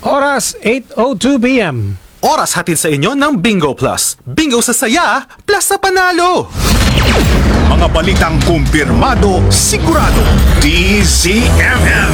Oras 8:02 p.m. Oras hatid sa inyo ng Bingo Plus. Bingo sa saya, plus sa panalo. Mga balitang kumpirmado, sigurado. DZMM.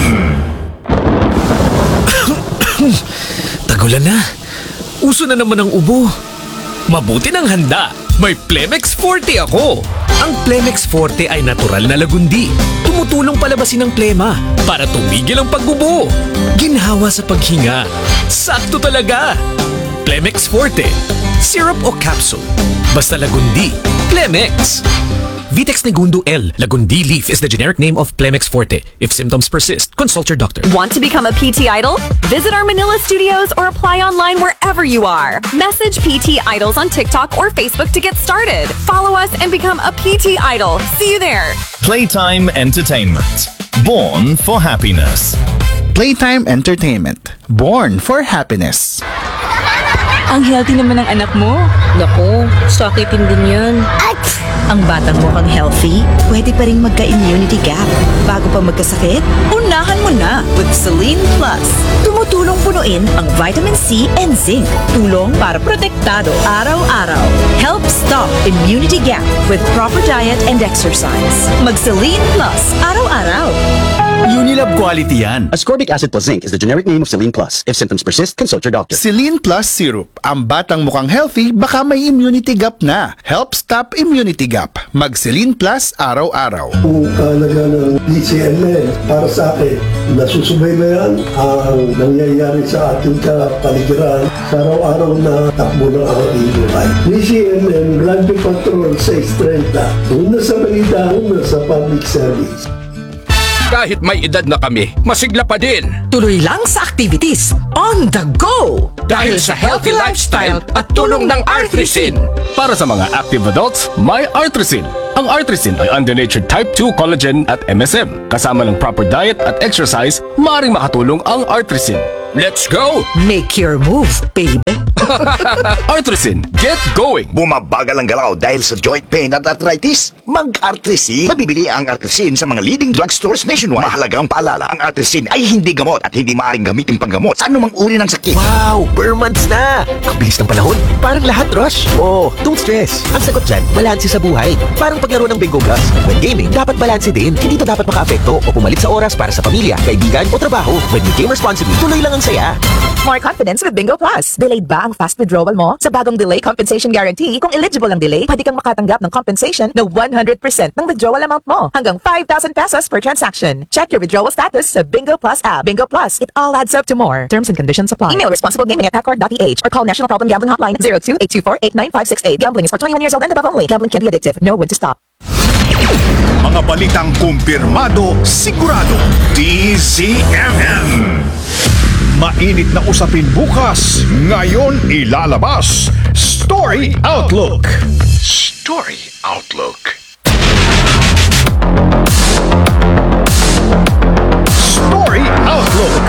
Tagulan na. Uso na naman ang ubo. Mabuti ng handa. May Plemex Forte ako. Ang Plemex Forte ay natural na lagundi. Tumutulong palabasin ang plema para tumigil ang pagbubo. Ginhawa sa paghinga. Sakto talaga. Plemex Forte. Syrup o capsule. Basta lagundi. Plemex. Vitex Negundo L. Lagundi leaf is the generic name of Plemex Forte. If symptoms persist, consult your doctor. Want to become a PT Idol? Visit our Manila studios or apply online wherever you are. Message PT Idols on TikTok or Facebook to get started. Follow us and become a PT Idol. See you there. Playtime Entertainment. Born for happiness. Playtime Entertainment. Born for happiness. Ang healthy naman ng anak mo. Naku, sakitin din yan. Ang batang mukhang healthy, pwede pa rin magka-immunity gap. Bago pa magkasakit, unahan mo na with Celine Plus. Tumutulong punuin ang vitamin C and zinc. Tulong para protektado araw-araw. Help stop immunity gap with proper diet and exercise. Mag-Celine Plus araw-araw. Unilab quality yan. Ascorbic acid plus zinc is the generic name of Celine Plus. If symptoms persist, consult your doctor. Celine Plus Syrup. Ang batang mukhang healthy, baka may immunity gap na. Help stop immunity gap. Mag-Celine Plus araw-araw. Kung talaga ng DCMM, para sa akin, nasusubaybayan ang nangyayari sa ating kapaligiran sa araw-araw na takbo ng ating buhay. DCMM, Radio Patrol 630. Una sa balita, una sa public service. Kahit may edad na kami, masigla pa din. Tuloy lang sa activities. On the go! Dahil sa healthy lifestyle at tulong ng Artrisin. Para sa mga active adults, may Artrisin. Ang Artrisin ay undenatured type 2 collagen at MSM. Kasama ng proper diet at exercise, maaaring makatulong ang Artrisin. Let's go! Make your move, baby. Artrisin, get going! Bumabagal ang galaw dahil sa joint pain at arthritis? Mag-Artrisin. Mabibili ang Artrisin sa mga leading drugstores nationwide. Mahalagang paalala, ang Artrisin ay hindi gamot at hindi maaaring gamitin panggamot sa anumang uri ng sakit. Wow! Bare months na! Ang bilis ng panahon. Parang lahat rush. Oh, don't stress. Ang sagot dyan, balanse sa buhay. Parang paglaro ng Bingo Plus. When gaming, dapat balanse din. Hindi ito dapat maka-apekto o pumalit sa oras para sa pamilya, kaibigan o trabaho. When you game responsibly, tuloy lang ang saya. More confidence with Bingo Plus. Delayed ba ang fast withdrawal mo? Sa bagong delay compensation guarantee, kung eligible ang delay, pwede kang makatanggap ng compensation na 100% ng withdrawal amount mo. Hanggang 5,000 pesos per transaction. Check your withdrawal status sa Bingo Plus app. Bingo Plus, it all adds up to more. Terms and conditions apply. Email responsiblegaming@accord.ph or call National Problem Gambling Hotline 02-824-89568. Gambling is for 21 years old and above only. Gambling can be addictive. Know when to stop. Mga balitang kumpirmado, sigurado. DZMM. Mainit na usapin bukas. Ngayon ilalabas. Story Outlook. Story Outlook. Story Outlook.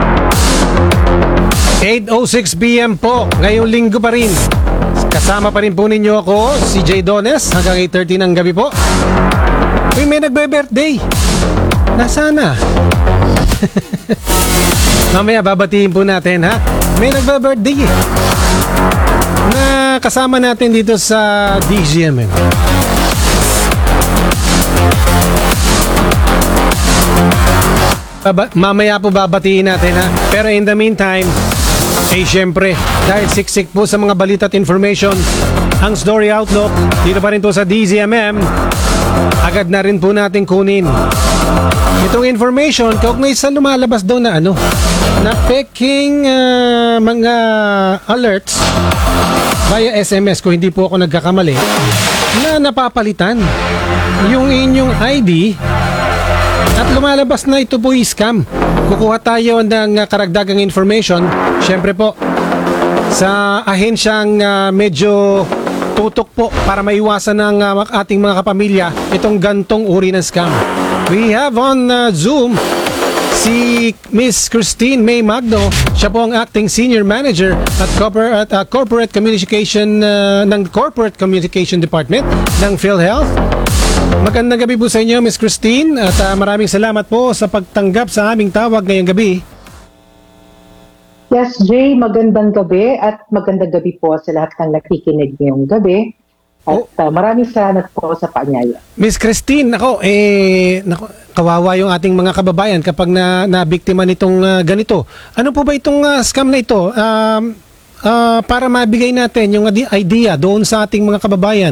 8:06 p.m. po, ngayong linggo pa rin. Kasama pa rin po ninyo ako, si Jay Dones, hanggang 8:30 ng gabi po. Uy, may nagbe-birthday. Nasana? Mamaya babatiin po natin, ha? May nagbe-birthday eh. Na kasama natin dito sa DZMM. Mamaya po babatiin natin, ha? Pero in the meantime, syempre, dahil siksik po sa mga balita at information, ang Story Outlook, dito pa rin po sa DZMM, agad na rin po natin kunin itong information kaugnay sa lumalabas daw na na peking mga alerts via SMS, kung hindi po ako nagkakamali, na napapalitan yung inyong ID at lumalabas na ito po scam. Kukuha tayo ng karagdagang information, syempre po sa ahensyang medyo tutok po para maiwasan ng ating mga kapamilya itong gantong uri ng scam. We have on Zoom si Miss Christine May Magno. Siya po ang acting senior manager at corporate communication ng Corporate Communication Department ng PhilHealth. Magandang gabi po sa inyo, Miss Christine, at maraming salamat po sa pagtanggap sa aming tawag ngayong gabi. Yes, Jay, magandang gabi at magandang gabi po sa lahat ng nakikinig ngayong gabi. At maraming salamat po sa paanyaya. Miss Christine, kawawa yung ating mga kababayan kapag nabiktima nitong ganito. Ano po ba itong scam na ito? Para mabigay natin yung idea doon sa ating mga kababayan.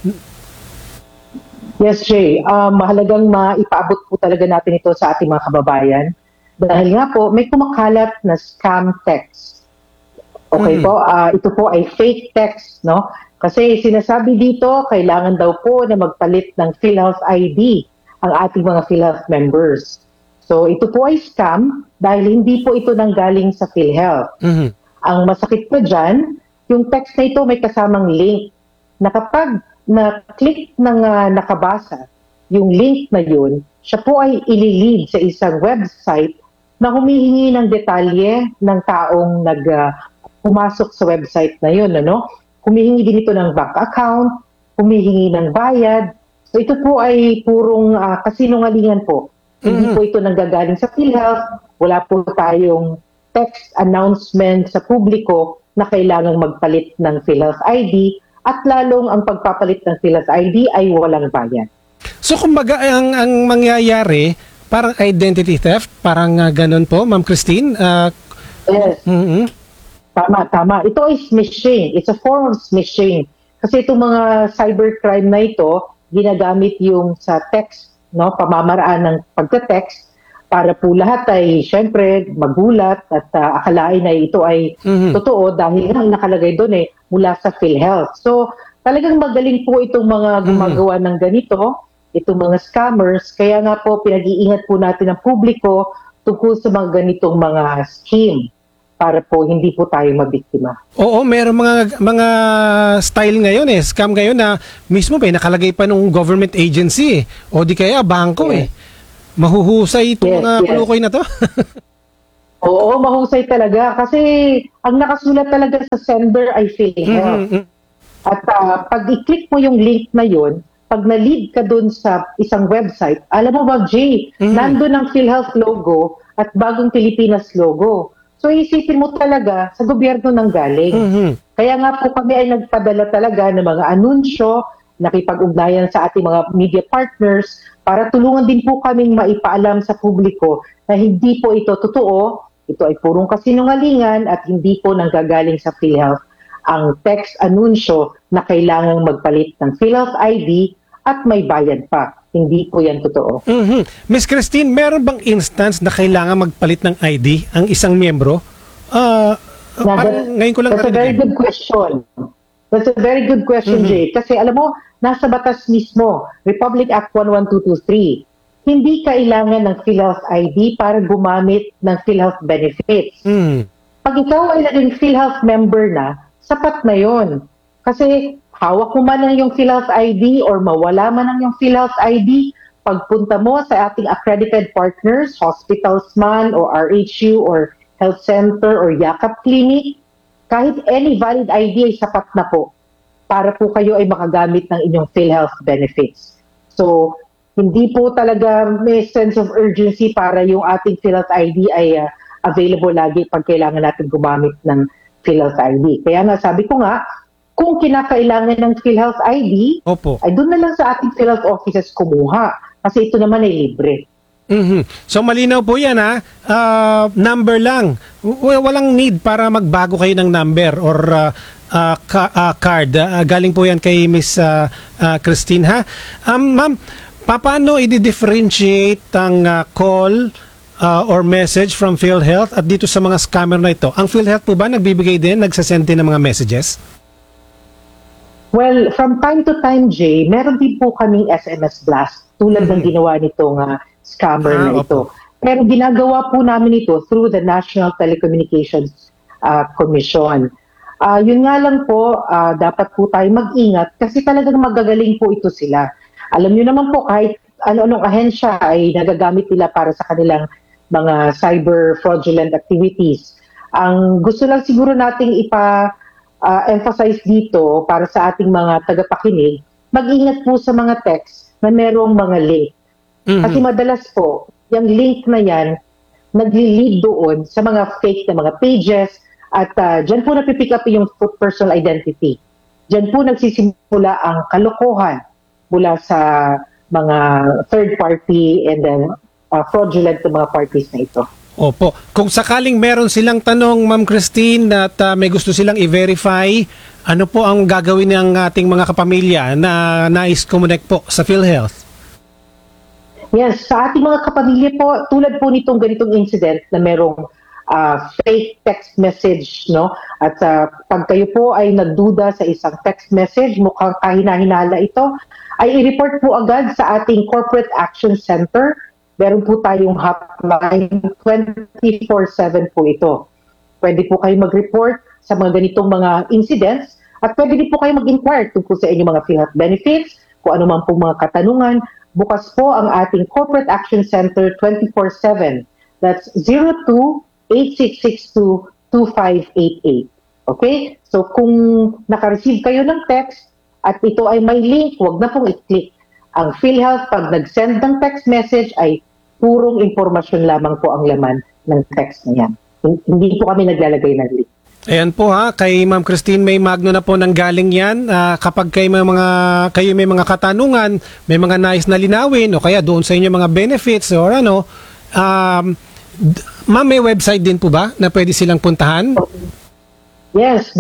Yes, Jay. Mahalagang maipaabot po talaga natin ito sa ating mga kababayan. Dahil nga po, may kumakalat na scam text. Okay po, ito po ay fake text, no? Kasi sinasabi dito, kailangan daw po na magpalit ng PhilHealth ID ang ating mga PhilHealth members. So ito po ay scam dahil hindi po ito nanggaling sa PhilHealth. Ang masakit pa dyan, yung text na ito may kasamang link na kapag na-click ng nakabasa, yung link na yun, siya po ay ililid sa isang website na humihingi ng detalye ng taong pumasok sa website na yun. Ano? Humihingi din ito ng bank account, humihingi ng bayad. So ito po ay purong kasinungalingan po. Hindi po ito nanggagaling sa PhilHealth. Wala po tayong text announcement sa publiko na kailangang magpalit ng PhilHealth ID at lalong ang pagpapalit ng PhilHealth ID ay walang bayad. So kumbaga ang mangyayari, parang identity theft, parang ganun po, Ma'am Christine? Yes. Tama. Ito ay smishing. It's a form of smishing. Kasi itong mga cybercrime na ito, ginagamit yung sa text, no, pamamaraan ng pagka-text para po lahat ay syempre magulat at akalain na ito ay totoo dahil ang nakalagay doon mula sa PhilHealth. So talagang magaling po itong mga gumagawa ng ganito, itong mga scammers, kaya nga po pinag-iingat po natin ang publiko tungkol sa mga ganitong mga scheme para po hindi po tayo mabiktima. Oo, meron mga style ngayon scam ngayon na mismo nakalagay pa nung government agency o di kaya bangko Mahuhusay itong mga kulukoy na to. Oo, mahusay talaga kasi ang nakasulat talaga sa sender ay PhilHealth. At pag i-click mo yung link na yun, pag na-lead ka dun sa isang website, alam mo ba, Jay, nandun ang PhilHealth logo at Bagong Pilipinas logo. So isipin mo talaga sa gobyerno nang galing. Kaya nga po kami ay nagpadala talaga ng mga anunsyo, nakipag-ugnayan sa ating mga media partners para tulungan din po kaming maipaalam sa publiko na hindi po ito totoo, ito ay purong kasinungalingan at hindi po nanggagaling sa PhilHealth ang text anunsyo na kailangang magpalit ng PhilHealth ID at may bayad pa. Hindi po yan totoo. Miss Christine, meron bang instance na kailangan magpalit ng ID ang isang miyembro? Ngayon ko lang That's a very good question. That's a very good question, Jay. Kasi alam mo, nasa batas mismo, Republic Act 11223, hindi kailangan ng PhilHealth ID para gumamit ng PhilHealth benefits. Pag ikaw ay naging PhilHealth member na, sapat na yon. Kasi hawak mo man ang yung PhilHealth ID or mawala man ang yung PhilHealth ID, pagpunta mo sa ating accredited partners, hospitals man o RHU or health center or Yakap Clinic, kahit any valid ID ay sapat na po para po kayo ay makagamit ng inyong PhilHealth benefits. So, hindi po talaga may sense of urgency para yung ating PhilHealth ID ay available lagi pag kailangan natin gumamit ng PhilHealth ID. Kaya nga, sabi ko nga, kung kinakailangan ng PhilHealth ID, ay doon na lang sa ating PhilHealth offices kumuha. Kasi ito naman ay libre. So malinaw po yan number lang. Walang need para magbago kayo ng number or card. Galing po yan kay Miss Christine ha. Ma'am, paano i-differentiate ang call or message from PhilHealth at dito sa mga scammer na ito? Ang PhilHealth po ba nagbibigay din, nagsasend din ng mga messages? Well, from time to time, Jay, meron din po kaming SMS blast tulad ng ginawa nitong scammer na ito. Pero ginagawa po namin ito through the National Telecommunications Commission. Yun nga lang po, dapat po tayo mag-ingat kasi talagang magagaling po ito sila. Alam nyo naman po kahit ano-anong ahensya ay nagagamit nila para sa kanilang mga cyber fraudulent activities. Ang gusto lang siguro nating emphasize dito para sa ating mga tagapakinig, mag-ingat po sa mga text na merong mga link. Kasi madalas po, yung link na yan, nagli-lead doon sa mga fake na mga pages at dyan po napipick up yung personal identity. Dyan po nagsisimula ang kalokohan mula sa mga third party and then fraudulent na mga parties na ito. Opo. Kung sakaling meron silang tanong, Ma'am Christine, at may gusto silang i-verify, ano po ang gagawin ng ating mga kapamilya na nais connect po sa PhilHealth? Yes, sa ating mga kapamilya po, tulad po nitong ganitong incident na merong fake text message, no? At pag kayo po ay nagduda sa isang text message, mukhang kahina-hinala ito, ay i-report po agad sa ating Corporate Action Center. Meron po tayong hotline 24/7 po ito. Pwede po kayo mag-report sa mga ganitong mga incidents at pwede din po kayo mag-inquire tungkol sa inyong mga PhilHealth benefits, kung ano man po mga katanungan. Bukas po ang ating Corporate Action Center 24/7. That's 02-8662-2588. Okay? So kung naka-receive kayo ng text at ito ay may link, huwag na pong i-click. Ang PhilHealth, pag nag-send ng text message, ay purong impormasyon lamang po ang laman ng text na yan. Hindi po kami naglalagay ng link. Ayan po ha, kay Ma'am Christine May Magno na po nang galing yan. Kapag kayo may mga katanungan, may mga nais na linawin o kaya doon sa inyo mga benefits or ano, ma'am, may website din po ba na pwede silang puntahan? Yes,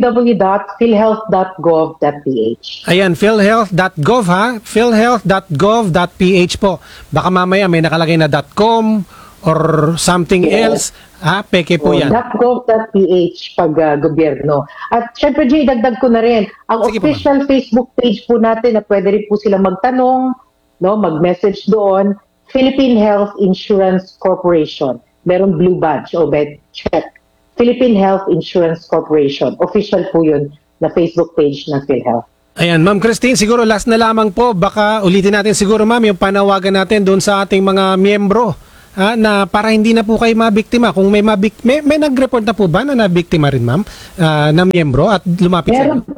www.philhealth.gov.ph. Ayan, philhealth.gov ha, philhealth.gov.ph po. Baka mamaya may nakalagay na .com or something else. Peke po yan. .gov.ph pag gobyerno. At syempre, Jay, dagdag ko na rin. Ang official Facebook page po natin na pwede rin po silang magtanong, no, mag-message doon, Philippine Health Insurance Corporation. Meron blue badge o check. Philippine Health Insurance Corporation. Official po yun na Facebook page ng PhilHealth. Ayan, Ma'am Christine, siguro last na lamang po, baka ulitin natin siguro, ma'am, yung panawagan natin doon sa ating mga miyembro na para hindi na po kayo mabiktima. Kung may nag-report na po ba na nabiktima rin, ma'am, na miyembro at lumapit sa inyo?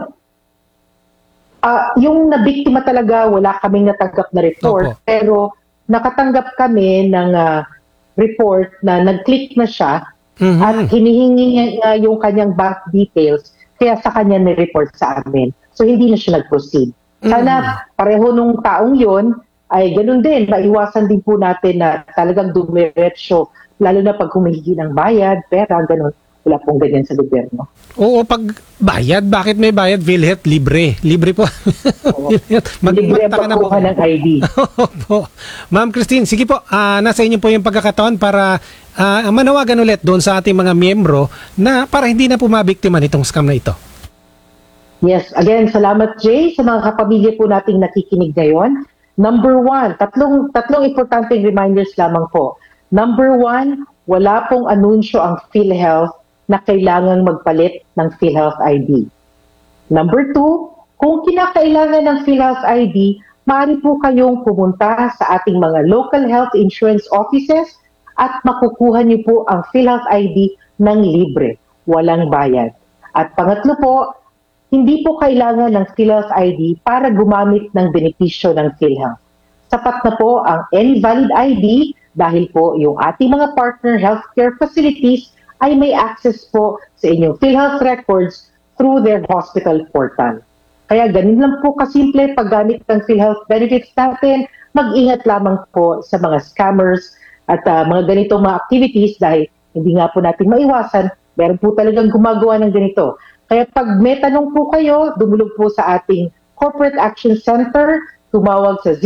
Yung nabiktima talaga, wala kaming natanggap na report. Opo. Pero nakatanggap kami ng report na nag-click na siya at hinihingi nga yung kanyang bank details, kaya sa kanya ni-report sa amin. So hindi na siya nag-proceed. Sana pareho nung taong yon ay ganun din, maiwasan din po natin na talagang dumiretso, lalo na pag humihingi ng bayad, pera, ganun. Wala pong ganyan sa gobyerno. Oo, pag bayad, bakit may bayad? PhilHealth, libre. Libre po. Libre ang pagkuha ng ID. Opo. Ma'am Christine, sige po, nasa inyo po yung pagkakataon para manawagan ulit doon sa ating mga miyembro na para hindi na po mabiktima nitong scam na ito. Yes, again, salamat Jay sa mga kapamilya po nating nakikinig ngayon. Number 1, tatlong importanteng reminders lamang po. Number 1, wala pong anunsyo ang PhilHealth na kailangang magpalit ng PhilHealth ID. Number 2, kung kinakailangan ng PhilHealth ID, maaari po kayong pumunta sa ating mga local health insurance offices at makukuha niyo po ang PhilHealth ID ng libre, walang bayad. At pangatlo po, hindi po kailangan ng PhilHealth ID para gumamit ng benepisyo ng PhilHealth. Sapat na po ang any valid ID dahil po yung ating mga partner healthcare facilities ay may access po sa inyong PhilHealth records through their hospital portal. Kaya ganun lang po kasimple paggamit ng PhilHealth benefits natin, mag-ingat lamang po sa mga scammers at mga ganitong mga activities dahil hindi nga po natin maiwasan, meron po talagang gumagawa ng ganito. Kaya pag may tanong po kayo, dumulog po sa ating Corporate Action Center, tumawag sa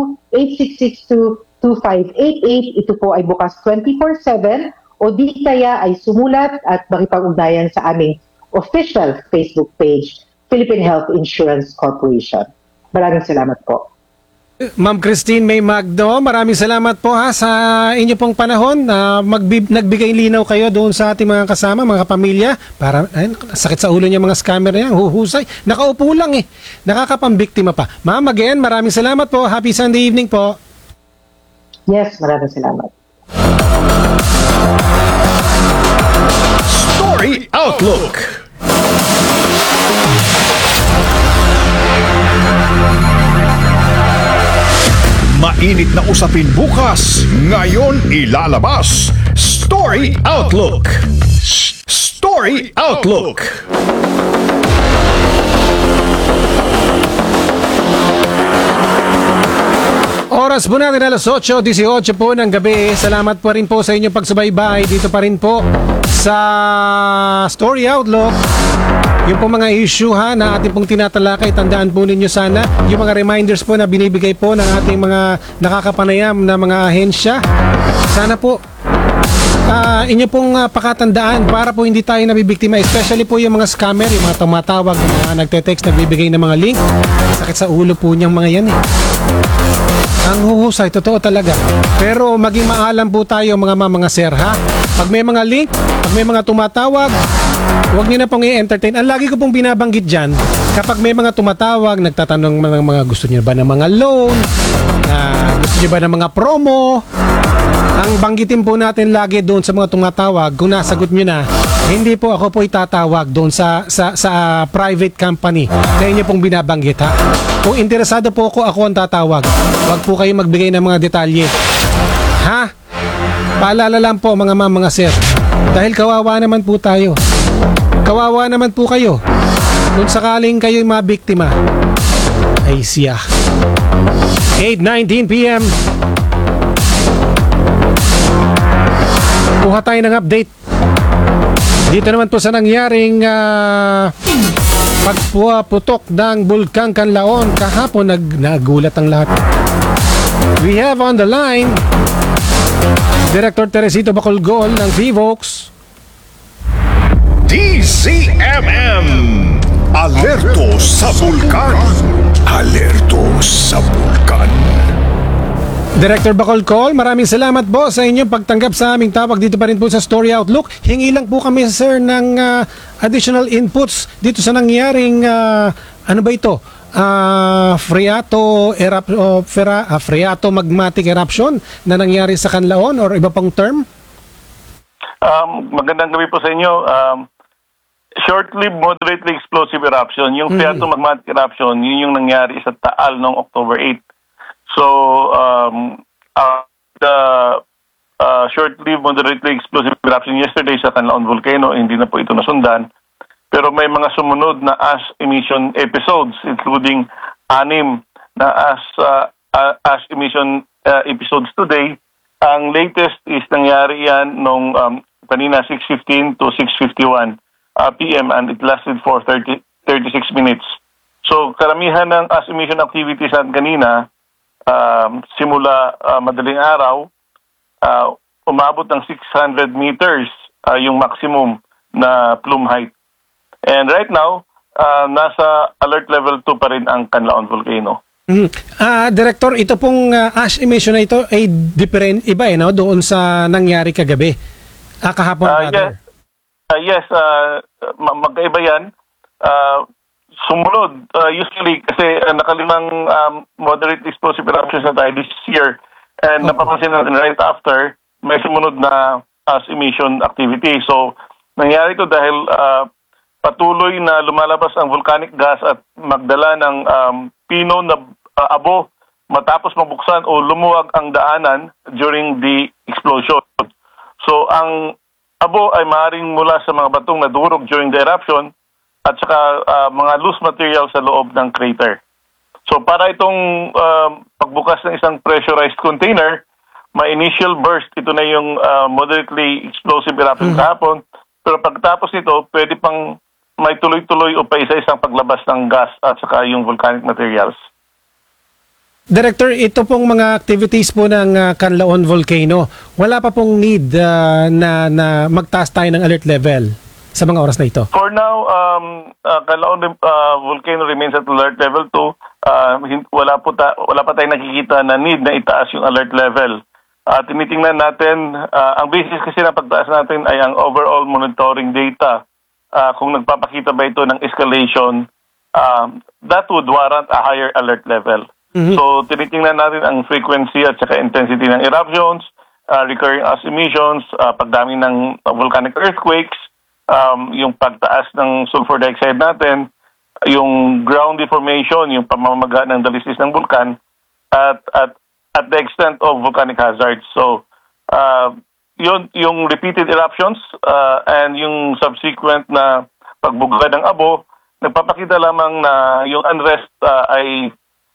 02-8662-2588. Ito po ay bukas 24/7 o di kaya ay sumulat at makipag-ugnayan sa aming official Facebook page, Philippine Health Insurance Corporation. Maraming salamat po. Ma'am Christine May Magno, maraming salamat po sa inyo pong panahon na nagbigay linaw kayo doon sa ating mga kasama, mga kapamilya. Para sakit sa ulo niya mga scammer na yan, huhusay. Nakaupo lang nakakapambiktima pa. Ma'am, again, maraming salamat po. Happy Sunday evening po. Yes, maraming salamat. Story Outlook. Mainit na usapin bukas, ngayon ilalabas. Story Outlook. Story Outlook. Oras po natin alas 8:18 po ng gabi. Salamat po rin po sa inyong pagsubaybay dito pa rin po sa Story Outlook. Yung po mga issue na ating pong tinatalakay, tandaan po ninyo sana yung mga reminders po na binibigay po ng ating mga nakakapanayam na mga ahensya. Sana po inyo pong pakatandaan para po hindi tayo nabibiktima, especially po yung mga scammer, yung mga tumatawag, yung mga nagte-text, nagbibigay ng mga link. Sakit sa ulo po niyang mga yan Ang huhusay, totoo talaga. Pero maging maalam po tayo mga sir Pag may mga link, pag may mga tumatawag, huwag niyo na pong i-entertain. Ang lagi ko pong binabanggit dyan, kapag may mga tumatawag, nagtatanong mga gusto niyo ba ng mga loan, gusto niyo ba ng mga promo, ang banggitin po natin lagi doon sa mga tumatawag, kung nasagot nyo na, hindi po ako po itatawag doon sa private company na inyo pong binabanggit Kung interesado po ako ang tatawag. Huwag po kayo magbigay ng mga detalye. Paalala lang po mga sir. Dahil kawawa naman po tayo. Kawawa naman po kayo. Kung sakaling kayo'y mabiktima. Ay siya. 8:19 p.m. Kuha tayo ng update. Dito naman po sa nangyaring pagputok ng Bulkang Kanlaon kahapon, nagulat ang lahat. We have on the line Director Teresito Bacolgol ng PHIVOLCS. DZMM. Alerto sa bulkan. Alerto sa bulkan. Director Bacolgol, maraming salamat po sa inyong pagtanggap sa aming tawag dito pa rin po sa Story Outlook. Hingi lang po kami, sir, ng additional inputs dito sa nangyaring ano ba ito? Phreato magmatic eruption na nangyari sa Canlaon or iba pang term? Magandang gabi po sa inyo. Short-lived, moderately explosive eruption. Yung Phreato magmatic eruption, yun yung nangyari sa Taal noong October 8. So, the short-lived, moderately explosive eruption yesterday sa Canlaon Volcano, hindi na po ito nasundan. Pero may mga sumunod na ash emission episodes, including 6 na ash emission episodes today. Ang latest is nangyari yan nung kanina 6:15 to 6:51 p.m. and it lasted for 36 minutes. So, karamihan ng ash emission activities natin kanina, simula madaling araw, umabot ng 600 meters yung maximum na plume height. And right now, nasa alert level 2 pa rin ang Canlaon Volcano. Director, ito pong ash emission na ito ay different, iba no? Doon sa nangyari kagabi. Kahapon Yes, magkaiba yan. Sumunod, usually kasi nakalimang moderate explosive eruptions na tayo this year. And napapansin natin right after, may sumunod na ash emission activity. So, nangyari ito dahil patuloy na lumalabas ang volcanic gas at magdala ng pino na abo matapos mabuksan o lumuwag ang daanan during the explosion. So, ang abo ay maaaring mula sa mga batong nadurog during the eruption at saka mga loose material sa loob ng crater. So para itong pagbukas ng isang pressurized container, may initial burst, ito na yung moderately explosive eruption kahapon, pero pagtapos nito, pwede pang may tuloy-tuloy o pa isa-isang paglabas ng gas at saka yung volcanic materials. Director, ito pong mga activities po ng Canlaon Volcano, wala pa pong need na magtaas tayo ng alert level sa mga oras na ito? For now, Canlaon Volcano remains at alert level 2. Wala pa tayong nakikita na need na itaas yung alert level. Tinitingnan natin, ang basis kasi na pagtaas natin ay ang overall monitoring data. Kung nagpapakita ba ito ng escalation, that would warrant a higher alert level. So, tinitingnan natin ang frequency at saka intensity ng eruptions, recurring ash emissions, pagdami ng volcanic earthquakes, yung pagtaas ng sulfur dioxide natin, yung ground deformation, yung pamamaga ng dalisdis ng bulkan, at at the extent of volcanic hazards. So, yun, yung repeated eruptions and yung subsequent na pagbuga ng abo, nagpapakita lamang na yung unrest ay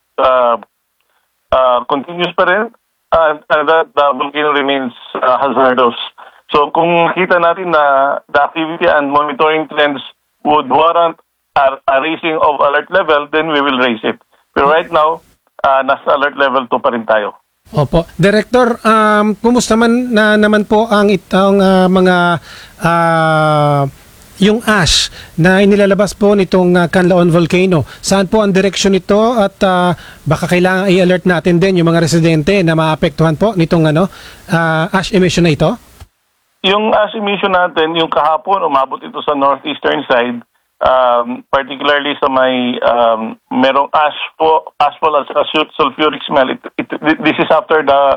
continuous pa rin and that the volcano remains hazardous. So kung nakita natin na the activity and monitoring trends would warrant a raising of alert level, then we will raise it. Pero right now, nasa alert level 2 pa rin tayo. Opo. Director, kumusta naman po ang itong mga yung ash na inilalabas po nitong Canlaon Volcano? Saan po ang direksyon nito at baka kailangan i-alert natin din yung mga residente na maapektuhan po nitong ash emission na ito? Yung ash emission natin, yung kahapon, umabot ito sa northeastern side, particularly sa may merong ashfall at sulfuric smell. This is after the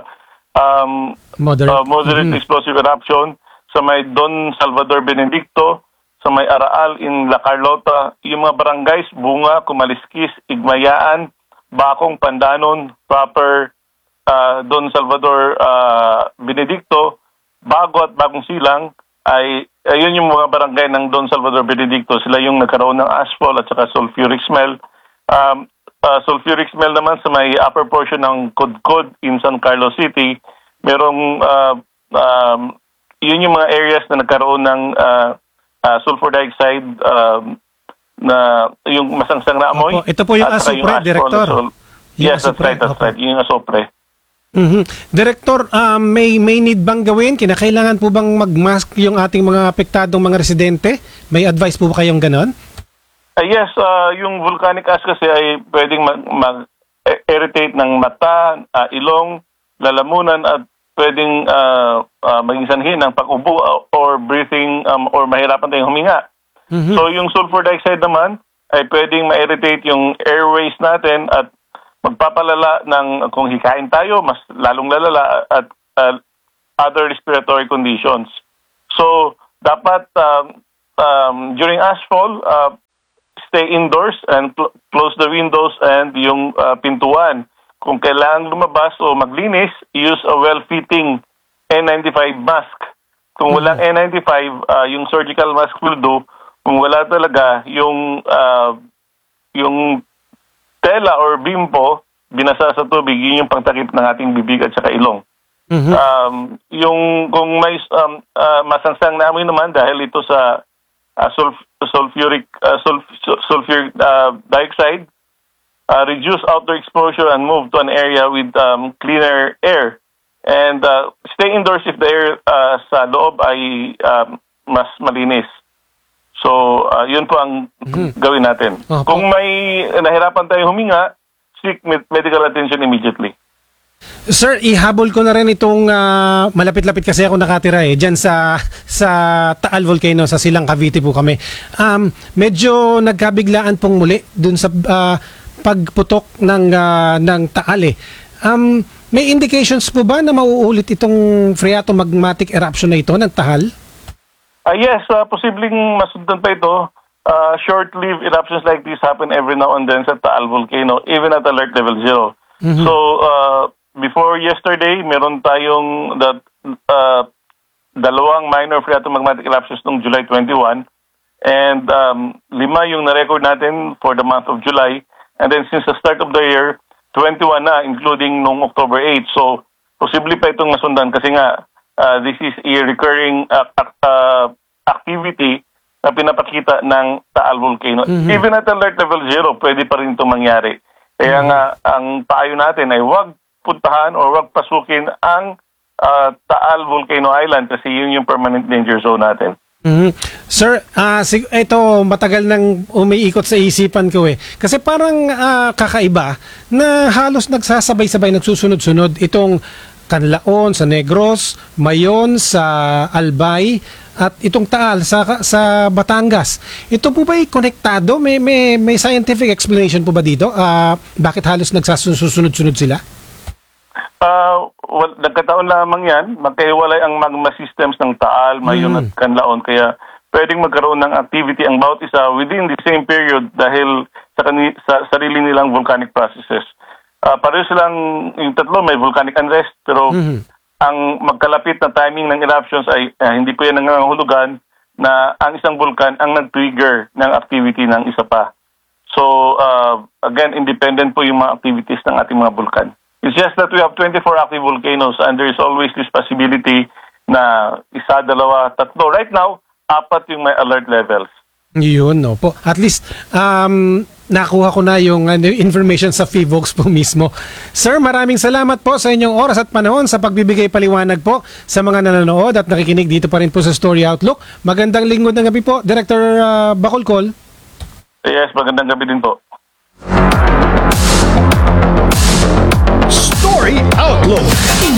moderate explosive eruption sa may Don Salvador Benedicto, sa may Araal in La Carlota, yung mga barangays, Bunga, Kumaliskis, Igmayaan, Bakong, Pandanon, Proper, Don Salvador Benedicto, Bago at Bagong Silang, ay ayun yung mga barangay ng Don Salvador Benedicto. Sila yung nagkaroon ng ashfall at saka sulfuric smell. Sulfuric smell naman sa may upper portion ng Codcod in San Carlos City. Merong yun yung mga areas na nagkaroon ng sulfur dioxide na yung masangsang na amoy. Opo, ito po yung asopre, Director. Yes, that's right. Yung asopre. Director, may need bang gawin? Kinakailangan po bang mag-mask yung ating mga apektadong mga residente? May advice po ba kayong ganon? Yes, yung volcanic ash kasi ay pwedeng mag-irritate ng mata, ilong, lalamunan at pwedeng maging sanhi ng pag-ubo or breathing or mahirapan tayong huminga. So yung sulfur dioxide naman ay pwedeng ma-irritate yung airways natin at magpapalala ng kung hikain tayo, mas lalong lalala at other respiratory conditions. So, dapat during ashfall, stay indoors and close the windows and yung pintuan. Kung kailangan lumabas o maglinis, use a well-fitting N95 mask. Kung walang N95, yung surgical mask will do. Kung wala talaga, yung tela or bimpo, binasa sa tubig, yun yung pangtakip ng ating bibig at saka ilong. Yung kung may masangsang na amoy naman dahil ito sa sulfuric dioxide, reduce outdoor exposure and move to an area with cleaner air. And stay indoors if the air sa loob ay mas malinis. So, yun po ang gawin natin. Kung may nahirapan tayo huminga, seek medical attention immediately. Sir, ihabol ko na rin itong malapit-lapit kasi ako nakatira dyan sa Taal Volcano, sa Silang Cavite po kami. Medyo nagkabiglaan pong muli dun sa pagputok ng Taal may indications po ba na mauulit itong phreatomagmatic eruption na ito ng Taal? Yes, posibleng masundan pa ito. Short-lived eruptions like this happen every now and then sa Taal Volcano, even at alert level 0. So, before yesterday, meron tayong dalawang minor phreatomagmatic eruptions noong July 21. And 5 yung na-record natin for the month of July. And then since the start of the year, 21 na, including noong October 8. So, posible pa itong masundan kasi nga, this is a recurring activity na pinapakita ng Taal Volcano. Even at alert level 0, pwede pa rin itong mangyari. Kaya nga, ang payo natin ay huwag puntahan o huwag pasukin ang Taal Volcano Island kasi yun yung permanent danger zone natin. Sir, ito matagal nang umiikot sa isipan ko kasi parang kakaiba na halos nagsasabay-sabay, nagsusunod-sunod itong Canlaon sa Negros, Mayon sa Albay at itong Taal sa Batangas. Ito po ba konektado? May scientific explanation po ba dito? Bakit halos nagsasunod-sunod sila? Nagkataon lamang yan. Magkahiwalay ang magma systems ng Taal, Mayon at Canlaon. Kaya pwedeng magkaroon ng activity ang bawat isa within the same period dahil sa sarili nilang volcanic processes. pareho silang, yung tatlo may volcanic unrest, pero ang magkalapit na timing ng eruptions ay hindi po yan nangangahulugan na ang isang vulkan ang nag-trigger ng activity ng isa pa. So, again, independent po yung mga activities ng ating mga vulkan. It's just that we have 24 active volcanoes and there is always this possibility na isa, dalawa, tatlo. Right now, 4 yung may alert levels. Yun, no po. At least, nakuha ko na yung information sa Fivox po mismo. Sir, maraming salamat po sa inyong oras at panahon sa pagbibigay paliwanag po sa mga nanonood at nakikinig dito pa rin po sa Story Outlook. Magandang lingkod ng gabi po, Director Bacolcol. Yes, magandang gabi din po. Story Outlook.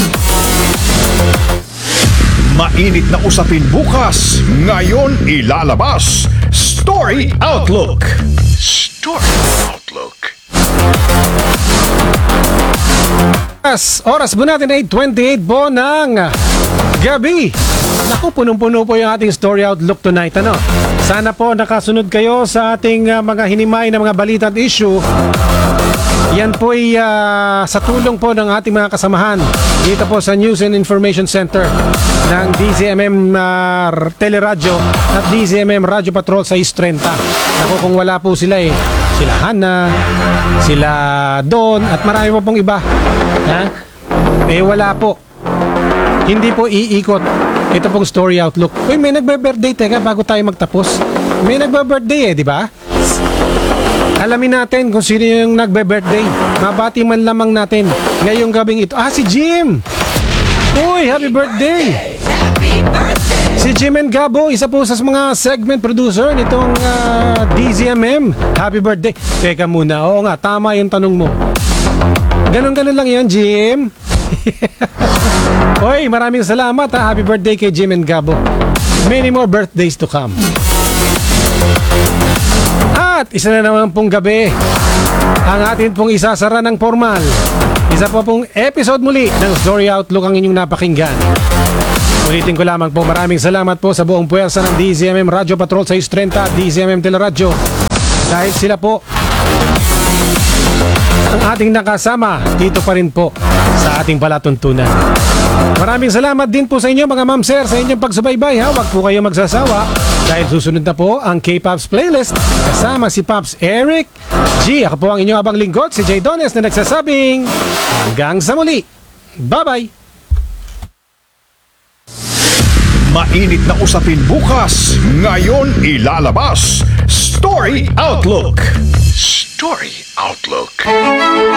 Mainit na usapin bukas, ngayon ilalabas. Story Outlook. Story Outlook. Oras po natin ay 28 po ng gabi. Naku, punong-puno po yung ating Story Outlook tonight. Sana po nakasunod kayo sa ating mga hinimay na mga balita at issue. Yan po ay sa tulong po ng ating mga kasamahan dito po sa News and Information Center ng DZMM Teleradyo at DZMM Radyo Patrol sa East 30. Naku, kung wala po sila sila Hana, sila Don at marami po pong iba. Wala po. Hindi po iikot ito pong Story Outlook. Uy, may nagbe-birthday, teka, bago tayo magtapos. May nagbe-birthday di ba? Alamin natin kung sino yung nagbe-birthday. Mabati man lamang natin ngayong gabing ito. Si Jim! Uy, happy birthday! Si Jim and Gabo, isa po sa mga segment producer nitong DZMM. Happy birthday! Teka muna, oo nga, tama yung tanong mo. Ganon-ganon lang yun, Jim. Uy, maraming salamat Happy birthday kay Jim and Gabo. Many more birthdays to come. At isa na naman pong gabi ang atin pong isasara ng formal. Isa po pong episode muli ng Story Outlook ang inyong napakinggan. Ulitin ko lamang po, maraming salamat po sa buong puwersa ng DZMM Radyo Patrol sa East 30 at DZMM Teleradyo. Dahil sila po ang ating nakasama dito pa rin po sa ating palatuntunan. Maraming salamat din po sa inyo mga ma'am sir sa inyong pagsubaybay. Huwag po kayo magsasawa dahil susunod na po ang K-Pops Playlist kasama si Pops Eric G. Ako po ang inyong abang lingkod, si Jay Dones na nagsasabing hanggang sa muli. Bye-bye! Mainit na usapin bukas, ngayon ilalabas. Story Outlook. Story Outlook.